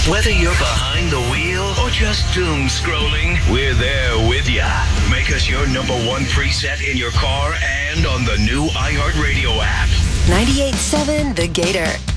Whether you're behind the wheel or just doom scrolling, we're there with ya. Make us your number one preset in your car and on the new iHeartRadio app. 98.7 The Gator.